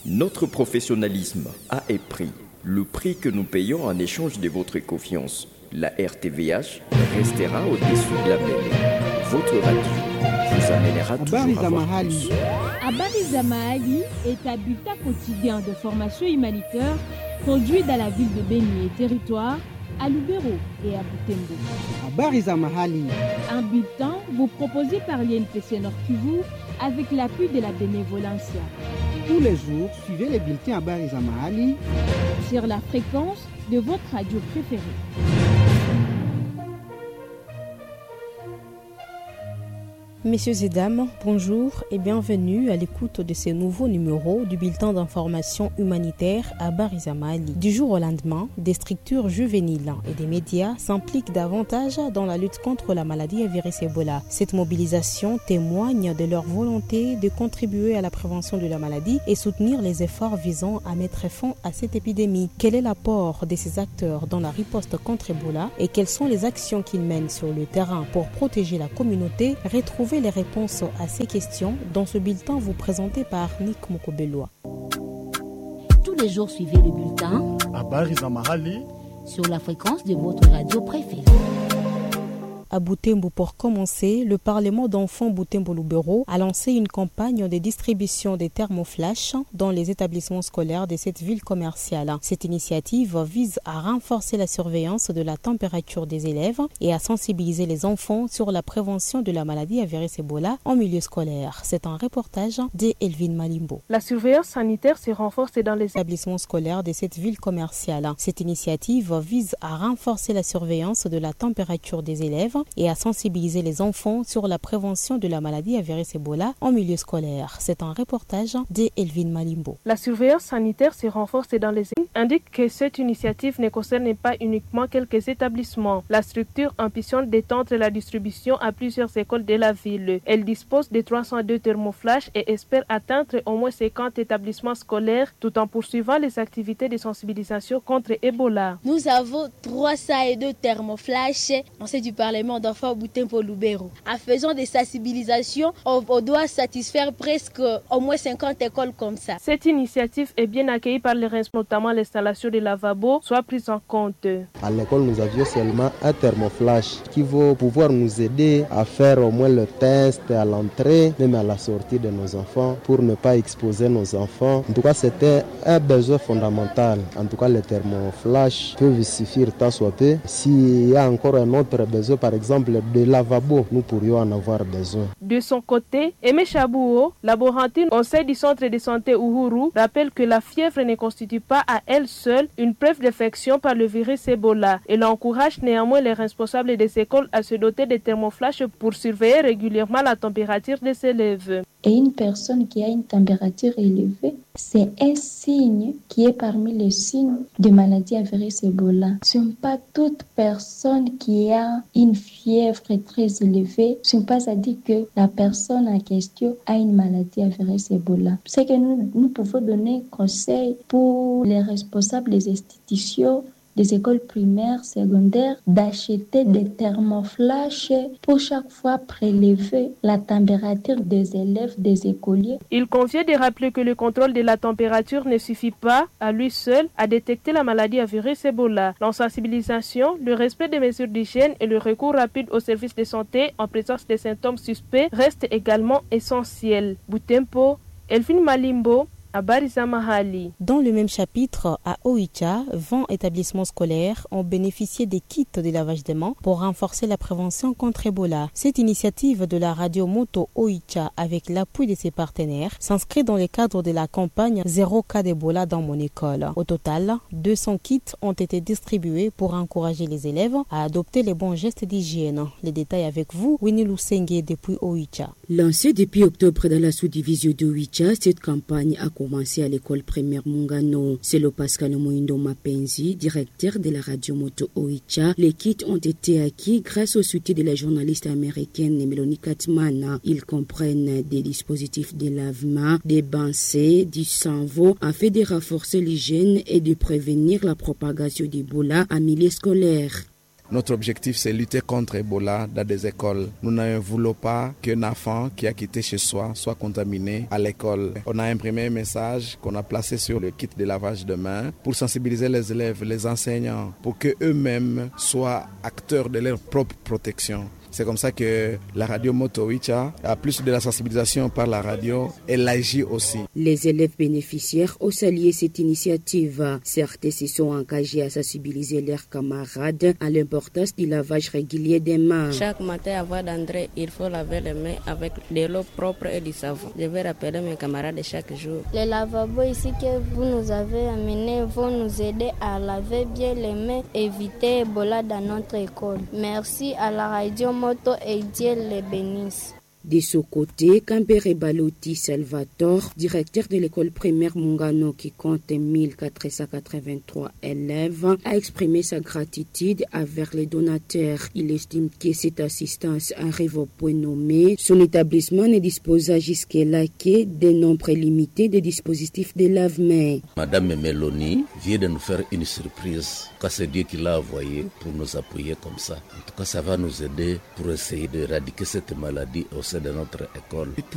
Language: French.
Notre professionnalisme a un prix, le prix que nous payons en échange de votre confiance. La RTVH restera au-dessus de la mêlée. Votre radio vous amènera toujours à voir plus. Habari za Mahali est un bulletin quotidien de formation humanitaire produit dans la ville de Beni et territoire, à Lubero et à Butembo. Habari za Mahali. Un bulletin vous proposé par l'INPC Nord Kivu avec l'appui de la bénévolencia. Tous les jours, suivez les bulletins Habari za Mahali sur la fréquence de votre radio préférée. Messieurs et dames, bonjour et bienvenue à l'écoute de ce nouveau numéro du bulletin d'information humanitaire Habari za Mahali. Du jour au lendemain, des structures juvéniles et des médias s'impliquent davantage dans la lutte contre la maladie à virus Ebola. Cette mobilisation témoigne de leur volonté de contribuer à la prévention de la maladie et soutenir les efforts visant à mettre fin à cette épidémie. Quel est l'apport de ces acteurs dans la riposte contre Ebola et quelles sont les actions qu'ils mènent sur le terrain pour protéger la communauté? Retrouvez les réponses à ces questions dans ce bulletin vous présenté par Nick Mokobelwa. Tous les jours, suivez le bulletin Habari za Mahali sur la fréquence de votre radio préférée. À Butembo, pour commencer, le Parlement d'enfants Butembo-Lubero a lancé une campagne de distribution des thermoflash dans les établissements scolaires de cette ville commerciale. Cette initiative vise à renforcer la surveillance de la température des élèves et à sensibiliser les enfants sur la prévention de la maladie à virus Ebola en milieu scolaire. C'est un reportage d'Elvin Malimbo. La surveillance sanitaire se renforce dans les établissements scolaires de cette ville commerciale. Cette initiative vise à renforcer la surveillance de la température des élèves et à sensibiliser les enfants sur la prévention de la maladie à virus Ebola en milieu scolaire. C'est un reportage d'Elvin Malimbo. La surveillance sanitaire se renforce dans les indique que cette initiative ne concerne pas uniquement quelques établissements. La structure ambitionne d'étendre la distribution à plusieurs écoles de la ville. Elle dispose de 302 thermoflash et espère atteindre au moins 50 établissements scolaires tout en poursuivant les activités de sensibilisation contre Ebola. Nous avons 302 thermoflash en sein du Parlement d'enfants Butembo-Lubero. En faisant des sensibilisations, on doit satisfaire presque au moins 50 écoles comme ça. Cette initiative est bien accueillie par les responsables, notamment l'installation des lavabos, soit prise en compte. À l'école, nous avions seulement un thermoflash qui va pouvoir nous aider à faire au moins le test à l'entrée, même à la sortie de nos enfants, pour ne pas exposer nos enfants. En tout cas, c'était un besoin fondamental. En tout cas, les thermoflash peuvent suffire tant soit peu. S'il y a encore un autre besoin, par exemple, de lavabo, nous pourrions en avoir besoin. De son côté, Aimé Chabouo, laborantine au sein du centre de santé Uhuru, rappelle que la fièvre ne constitue pas à elle seule une preuve d'infection par le virus Ebola. Elle encourage néanmoins les responsables des écoles à se doter de thermoflash pour surveiller régulièrement la température des élèves. Et une personne qui a une température élevée, c'est un signe qui est parmi les signes de maladie à virus Ebola. Ce n'est pas toute personne qui a une fièvre très élevée, ce n'est pas à dire que la personne en question a une maladie à virus Ebola. C'est que nous pouvons donner conseil pour les responsables des institutions, des écoles primaires, secondaires, d'acheter des thermoflash pour chaque fois prélever la température des élèves, des écoliers. Il convient de rappeler que le contrôle de la température ne suffit pas à lui seul à détecter la maladie à virus Ebola. La sensibilisation, le respect des mesures d'hygiène et le recours rapide aux services de santé en présence des symptômes suspects restent également essentiels. Butembo, Elvin Malimbo, Habari za Mahali. Dans le même chapitre, à Oicha, 20 établissements scolaires ont bénéficié des kits de lavage des mains pour renforcer la prévention contre Ebola. Cette initiative de la radio Moto Oicha, avec l'appui de ses partenaires, s'inscrit dans le cadre de la campagne Zéro cas d'Ebola dans mon école. Au total, 200 kits ont été distribués pour encourager les élèves à adopter les bons gestes d'hygiène. Les détails avec vous, Winnie Lusenge depuis Oicha. Lancée depuis octobre dans la sous-division de Oicha, cette campagne a commencé à l'école primaire Mungano. C'est le Pascal Moindo Mapenzi, directeur de la radio Moto Oicha. Les kits ont été acquis grâce au soutien de la journaliste américaine Melanie Katman. Ils comprennent des dispositifs de lavement, des bains, du savon, afin de renforcer l'hygiène et de prévenir la propagation d'Ebola en milieu scolaire. Notre objectif, c'est lutter contre Ebola dans des écoles. Nous ne voulons pas qu'un enfant qui a quitté chez soi soit contaminé à l'école. On a imprimé un message qu'on a placé sur le kit de lavage de mains pour sensibiliser les élèves, les enseignants, pour qu'eux-mêmes soient acteurs de leur propre protection. C'est comme ça que la radio Moto Oicha a plus de la sensibilisation par la radio, elle agit aussi. Les élèves bénéficiaires ont salué cette initiative. Certains se sont engagés à sensibiliser leurs camarades à l'importance du lavage régulier des mains. Chaque matin avant d'entrer, il faut laver les mains avec de l'eau propre et du savon. Je vais rappeler mes camarades chaque jour. Les lavabos ici que vous nous avez amenés vont nous aider à laver bien les mains et éviter Ebola dans notre école. Merci à la radio Moto et Dieu les bénisse. De son côté, Kambere Baloti Salvatore, directeur de l'école primaire Mungano qui compte 1483 élèves, a exprimé sa gratitude envers les donateurs. Il estime que cette assistance arrive au point nommé. Son établissement ne disposa jusque-là que d'un nombre limité de dispositifs de lave-mains. Madame Mélanie vient de nous faire une surprise. C'est Dieu qui l'a envoyé pour nous appuyer comme ça. En tout cas, ça va nous aider pour essayer d'éradiquer cette maladie au sein de notre école.